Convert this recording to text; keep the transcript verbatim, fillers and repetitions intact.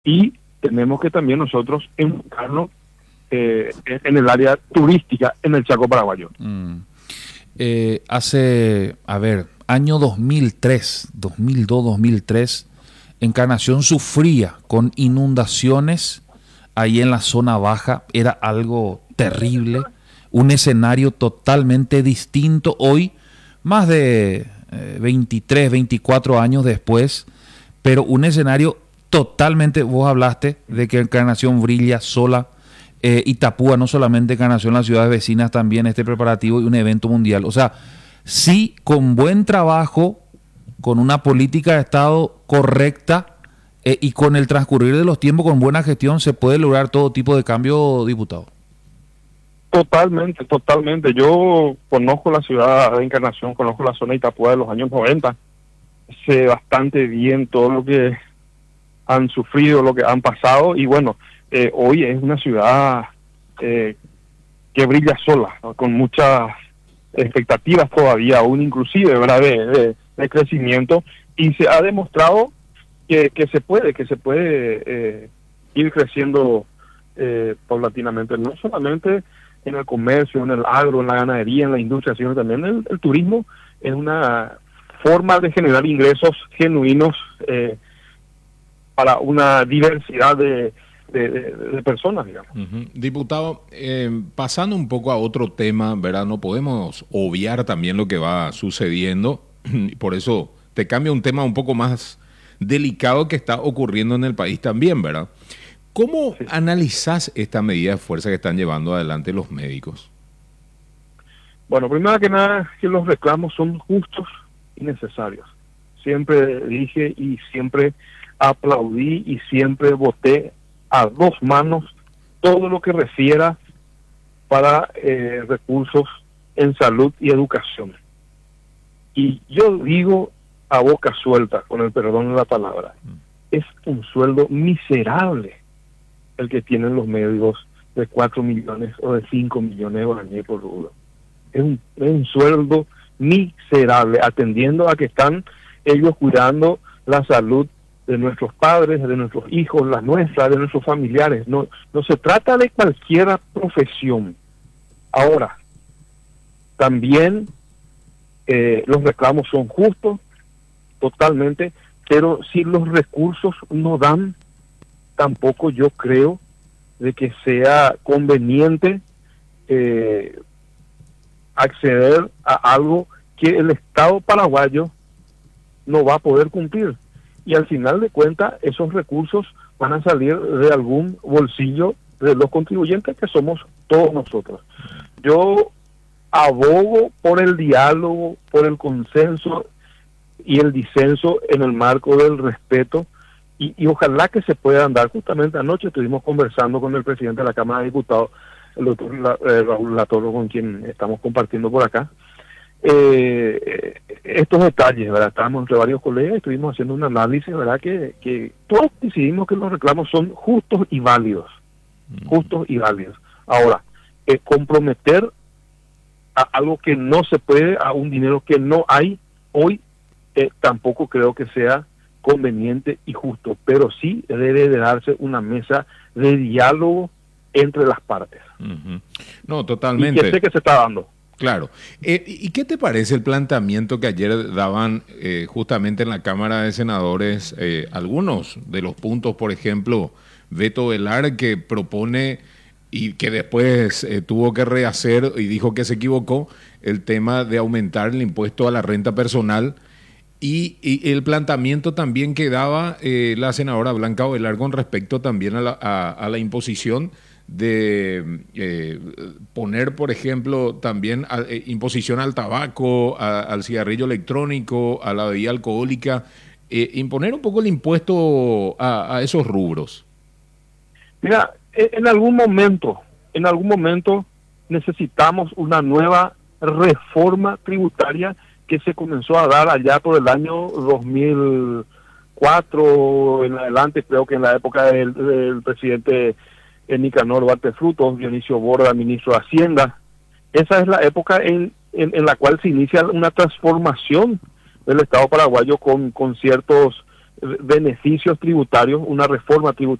y tenemos que también nosotros enfocarnos eh, en el área turística en el Chaco paraguayo. Mm. Eh, hace, a ver, año dos mil tres, dos mil dos, dos mil tres, Encarnación sufría con inundaciones ahí en la zona baja, era algo terrible, un escenario totalmente distinto. Hoy, más de eh, veintitrés, veinticuatro años después, pero un escenario totalmente, vos hablaste de que Encarnación brilla sola, eh, Itapúa, no solamente Encarnación, las ciudades vecinas también, este preparativo y un evento mundial. O sea, sí, con buen trabajo, con una política de Estado correcta eh, y con el transcurrir de los tiempos, con buena gestión, se puede lograr todo tipo de cambio, diputado. Totalmente, totalmente. Yo conozco la ciudad de Encarnación, conozco la zona de Itapúa de los años noventa, sé bastante bien todo lo que han sufrido, lo que han pasado, y bueno, eh, hoy es una ciudad eh, que brilla sola, ¿no? Con muchas expectativas todavía, aún inclusive, ¿verdad?, de, de, de crecimiento, y se ha demostrado que, que se puede, que se puede eh, ir creciendo eh, paulatinamente, no solamente en el comercio, en el agro, en la ganadería, en la industria, sino también el, el turismo es una forma de generar ingresos genuinos eh, para una diversidad de, de, de, de personas, digamos. Uh-huh. Diputado, eh, pasando un poco a otro tema, ¿verdad? No podemos obviar también lo que va sucediendo, por eso te cambio un tema un poco más delicado que está ocurriendo en el país también, ¿verdad? ¿Cómo sí. analizás esta medida de fuerza que están llevando adelante los médicos? Bueno, primero que nada, que los reclamos son justos y necesarios. Siempre dije y siempre aplaudí y siempre voté a dos manos todo lo que refiera para eh, recursos en salud y educación. Y yo digo a boca suelta, con el perdón de la palabra, es un sueldo miserable el que tienen los médicos de cuatro millones o de cinco millones de guaraníes por rubro. Es un, es un sueldo miserable, atendiendo a que están ellos cuidando la salud de nuestros padres, de nuestros hijos, la nuestra, de nuestros familiares. No, no se trata de cualquier profesión. Ahora, también eh, los reclamos son justos, totalmente, pero si los recursos no dan, tampoco yo creo de que sea conveniente eh, acceder a algo que el Estado paraguayo no va a poder cumplir. Y al final de cuentas, esos recursos van a salir de algún bolsillo de los contribuyentes, que somos todos nosotros. Yo abogo por el diálogo, por el consenso y el disenso en el marco del respeto, y, y ojalá que se puedan dar. Justamente anoche estuvimos conversando con el presidente de la Cámara de Diputados, el doctor La, eh, Raúl Latorre, con quien estamos compartiendo por acá, eh, estos detalles, ¿verdad? Estábamos entre varios colegas y estuvimos haciendo un análisis, ¿verdad? Que, que todos decidimos que los reclamos son justos y válidos, justos y válidos. Ahora, eh, comprometer a algo que no se puede, a un dinero que no hay hoy, eh, tampoco creo que sea conveniente y justo, pero sí debe de darse una mesa de diálogo entre las partes. Uh-huh. No, totalmente. Y que sé que se está dando. Claro. Eh, ¿Y qué te parece el planteamiento que ayer daban eh, justamente en la Cámara de Senadores? Eh, algunos de los puntos, por ejemplo, Beto Velar, que propone y que después eh, tuvo que rehacer y dijo que se equivocó, el tema de aumentar el impuesto a la renta personal, y, y el planteamiento también que daba eh, la senadora Blanca Velar con respecto también a la, a, a la imposición de eh, poner, por ejemplo, también a, eh, imposición al tabaco, a, al cigarrillo electrónico, a la bebida alcohólica, eh, imponer un poco el impuesto a, a esos rubros. Mira, en algún momento, en algún momento necesitamos una nueva reforma tributaria que se comenzó a dar allá por el año dos mil cuatro en adelante, creo que en la época del, del presidente Nicanor Duarte Frutos, Dionisio Borda, ministro de Hacienda. Esa es la época en, en, en la cual se inicia una transformación del Estado paraguayo con, con ciertos beneficios tributarios, una reforma tributaria